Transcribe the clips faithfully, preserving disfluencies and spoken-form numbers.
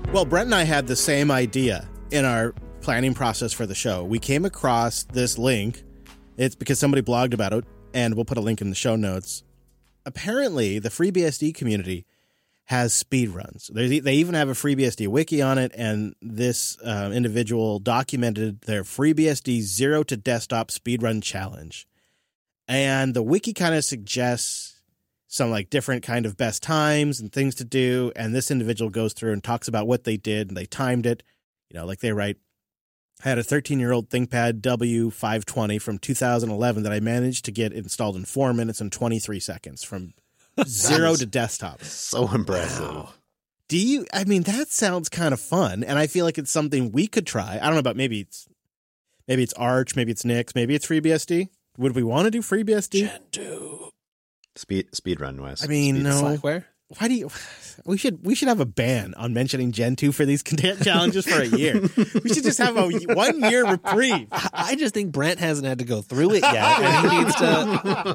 Well, Brent and I had the same idea in our planning process for the show. We came across this link. It's because somebody blogged about it, and we'll put a link in the show notes. Apparently, the FreeBSD community has speed runs. They, they even have a FreeBSD wiki on it, and this uh, individual documented their FreeBSD Zero to Desktop Speedrun Challenge. And the wiki kind of suggests some like different kind of best times and things to do, and this individual goes through and talks about what they did, and they timed it. You know, like they write, I had a thirteen-year-old ThinkPad W five twenty from two thousand eleven that I managed to get installed in four minutes and twenty-three seconds from zero to desktop. So impressive. Wow. Do you, I mean, that sounds kind of fun, and I feel like it's something we could try. I don't know about maybe it's, maybe it's Arch, maybe it's Nix, maybe it's FreeBSD. Would we want to do FreeBSD? Gen two. Speed, speed run, Wes. I mean, speed no. Slackware? Why do you, we should, we should have a ban on mentioning Gen two for these challenges for a year. We should just have a one year reprieve. I just think Brent hasn't had to go through it yet, and he needs to.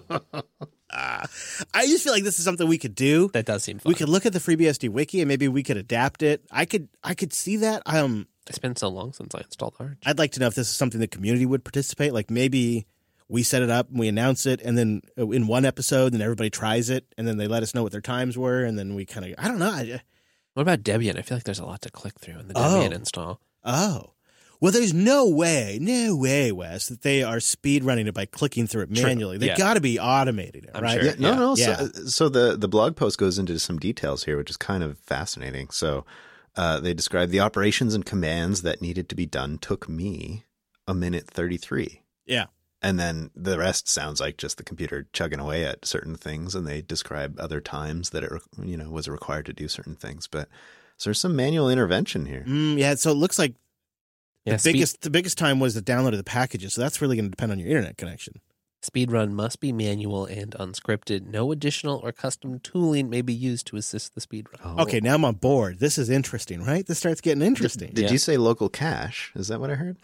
Uh, I just feel like this is something we could do. That does seem fun. We could look at the FreeBSD wiki and maybe we could adapt it. I could, I could see that. Um, It's been so long since I installed Arch. I'd like to know if this is something the community would participate. Like maybe we set it up and we announce it, and then in one episode, then everybody tries it, and then they let us know what their times were, and then we kind of, I don't know. I, What about Debian? I feel like there's a lot to click through in the Oh. Debian install. Oh. Well, there's no way, no way, Wes, that they are speed running it by clicking through it True. manually. They've Yeah. got to be automating it, I'm right? sure. Yeah, no, Yeah. no. Yeah. So, so the, the blog post goes into some details here, which is kind of fascinating. So uh, they describe the operations and commands that needed to be done took me a minute thirty-three. Yeah. And then the rest sounds like just the computer chugging away at certain things, and they describe other times that it, you know, was required to do certain things. But so there's some manual intervention here. Mm, yeah, so it looks like Yeah, the speed, biggest the biggest time was the download of the packages, so that's really going to depend on your internet connection. Speedrun must be manual and unscripted. No additional or custom tooling may be used to assist the speedrun. Oh. Okay, now I'm on board. This is interesting, right? This starts getting interesting. Did Yeah. you say local cache? Is that what I heard?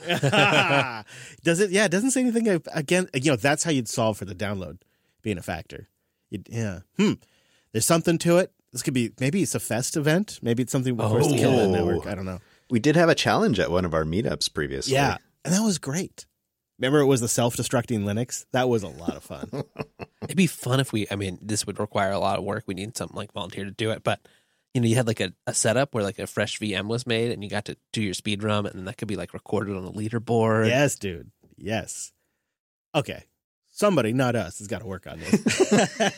Does it? Yeah, it doesn't say anything. Again, you know, that's how you'd solve for the download being a factor. You'd, yeah. Hmm. There's something to it. This could be, maybe it's a fest event. Maybe it's something for us to kill the network. I don't know. We did have a challenge at one of our meetups previously. Yeah, and that was great. Remember, it was the self-destructing Linux? That was a lot of fun. It'd be fun if we, I mean, this would require a lot of work. We need something like volunteer to do it. But, you know, you had like a, a setup where like a fresh V M was made and you got to do your speed run, and then that could be like recorded on a leaderboard. Yes, dude. Yes. Okay. Somebody, not us, has got to work on this.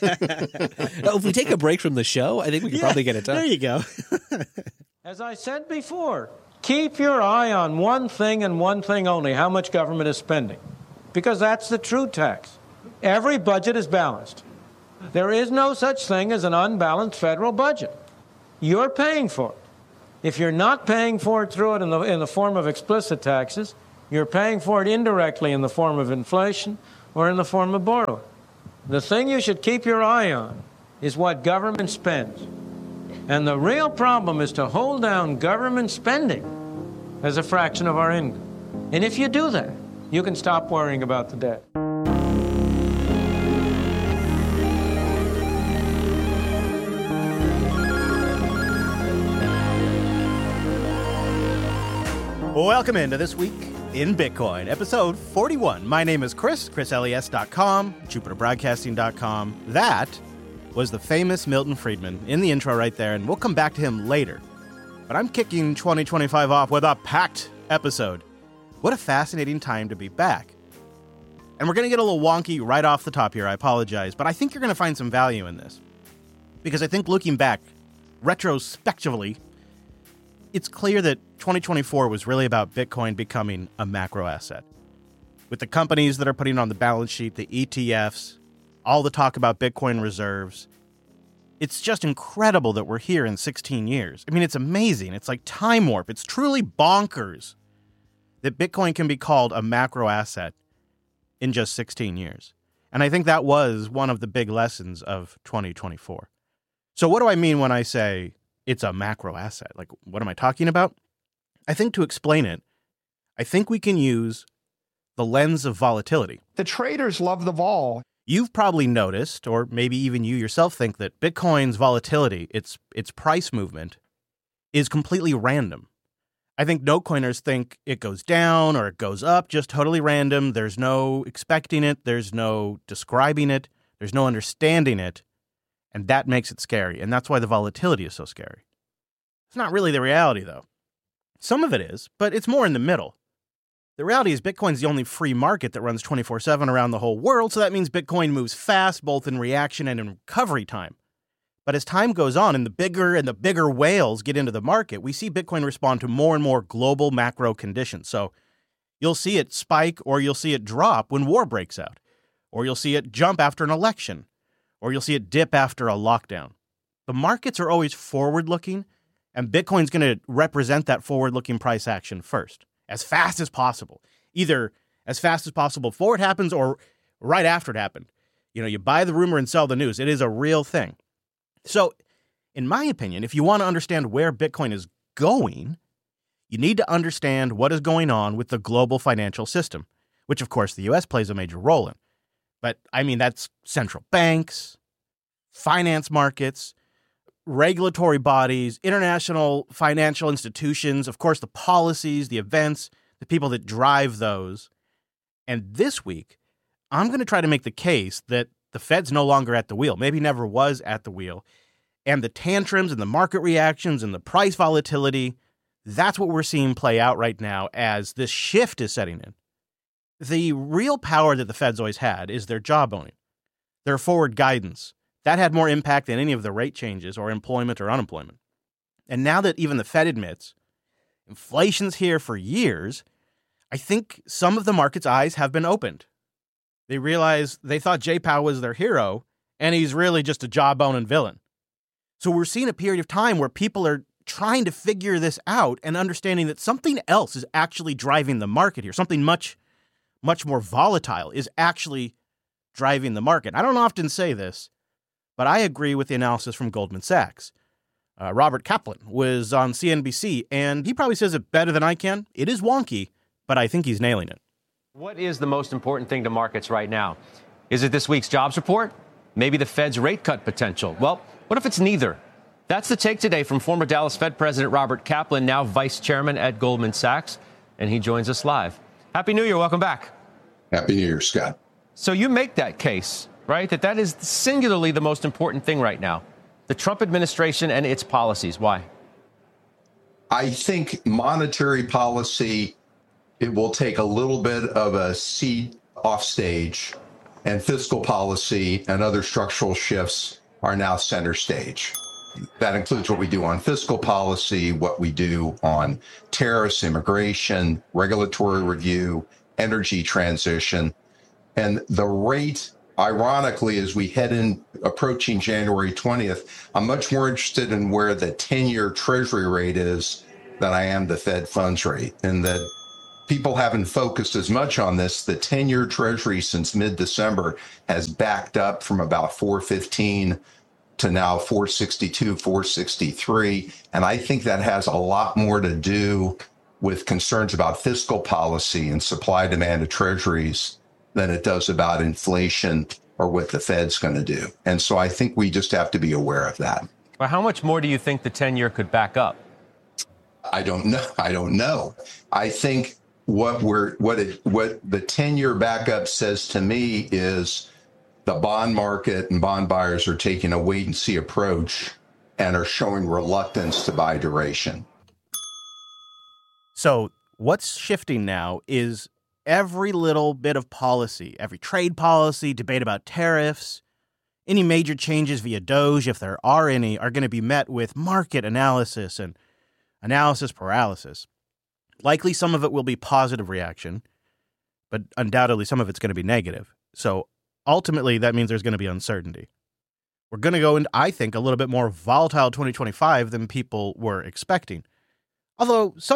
Oh, if we take a break from the show, I think we could Yeah, probably get it done. There you go. As I said before, keep your eye on one thing and one thing only, how much government is spending. Because that's the true tax. Every budget is balanced. There is no such thing as an unbalanced federal budget. You're paying for it. If you're not paying for it through it in the, in the form of explicit taxes, you're paying for it indirectly in the form of inflation or in the form of borrowing. The thing you should keep your eye on is what government spends. And the real problem is to hold down government spending as a fraction of our income. And if you do that, you can stop worrying about the debt. Welcome into This Week in Bitcoin, episode forty-one. My name is Chris, chris les dot com, jupiter broadcasting dot com. That was the famous Milton Friedman in the intro right there, and we'll come back to him later. But I'm kicking twenty twenty-five off with a packed episode. What a fascinating time to be back. And we're going to get a little wonky right off the top here, I apologize, but I think you're going to find some value in this. Because I think looking back, retrospectively, it's clear that twenty twenty-four was really about Bitcoin becoming a macro asset. With the companies that are putting it on the balance sheet, the E T Fs, all the talk about Bitcoin reserves, it's just incredible that we're here in sixteen years. I mean, it's amazing. It's like time warp. It's truly bonkers that Bitcoin can be called a macro asset in just sixteen years. And I think that was one of the big lessons of twenty twenty-four. So what do I mean when I say it's a macro asset? Like, what am I talking about? I think to explain it, I think we can use the lens of volatility. The traders love the vol. You've probably noticed, or maybe even you yourself think, that Bitcoin's volatility, its its price movement, is completely random. I think no coiners think it goes down or it goes up, just totally random. There's no expecting it. There's no describing it. There's no understanding it. And that makes it scary. And that's why the volatility is so scary. It's not really the reality, though. Some of it is, but it's more in the middle. The reality is Bitcoin's the only free market that runs twenty-four seven around the whole world, so that means Bitcoin moves fast, both in reaction and in recovery time. But as time goes on and the bigger and the bigger whales get into the market, we see Bitcoin respond to more and more global macro conditions. So you'll see it spike or you'll see it drop when war breaks out, or you'll see it jump after an election, or you'll see it dip after a lockdown. The markets are always forward-looking, and Bitcoin's going to represent that forward-looking price action first, as fast as possible, either as fast as possible before it happens or right after it happened. You know, you buy the rumor and sell the news. It is a real thing. So, in my opinion, if you want to understand where Bitcoin is going, you need to understand what is going on with the global financial system, which, of course, the U S plays a major role in. But, I mean, that's central banks, finance markets, regulatory bodies, international financial institutions, of course, the policies, the events, the people that drive those. And this week, I'm going to try to make the case that the Fed's no longer at the wheel, maybe never was at the wheel. And the tantrums and the market reactions and the price volatility, that's what we're seeing play out right now as this shift is setting in. The real power that the Fed's always had is their job owning, their forward guidance. That had more impact than any of the rate changes or employment or unemployment. And now that even the Fed admits inflation's here for years, I think some of the market's eyes have been opened. They realize they thought J-Pow was their hero, and he's really just a job-owning villain. So we're seeing a period of time where people are trying to figure this out and understanding that something else is actually driving the market here. Something much, much more volatile is actually driving the market. I don't often say this, but I agree with the analysis from Goldman Sachs. Uh, Robert Kaplan was on C N B C, and he probably says it better than I can. It is wonky, but I think he's nailing it. What is the most important thing to markets right now? Is it this week's jobs report? Maybe the Fed's rate cut potential? Well, what if it's neither? That's the take today from former Dallas Fed President Robert Kaplan, now vice chairman at Goldman Sachs, and he joins us live. Happy New Year. Welcome back. Happy New Year, Scott. So you make that case, right, that that is singularly the most important thing right now, the Trump administration and its policies. Why? I think monetary policy, it will take a little bit of a seat off stage, and fiscal policy and other structural shifts are now center stage. That includes what we do on fiscal policy, what we do on tariffs, immigration, regulatory review, energy transition. And the rate, ironically, as we head in approaching January twentieth, I'm much more interested in where the ten-year Treasury rate is than I am the Fed funds rate. And that people haven't focused as much on this. The ten-year Treasury since mid-December has backed up from about four fifteen to now four sixty-two, four sixty-three. And I think that has a lot more to do with concerns about fiscal policy and supply demand of treasuries than it does about inflation or what the Fed's going to do. And so I think we just have to be aware of that. Well, how much more do you think the ten-year could back up? I don't know. I don't know. I think what we're what it what the ten-year backup says to me is the bond market and bond buyers are taking a wait and see approach and are showing reluctance to buy duration. So what's shifting now is every little bit of policy, every trade policy, debate about tariffs, any major changes via Doge, if there are any, are going to be met with market analysis and analysis paralysis. Likely some of it will be positive reaction, but undoubtedly some of it's going to be negative. So ultimately, that means there's going to be uncertainty. We're going to go into, I think, a little bit more volatile twenty twenty-five than people were expecting. Although some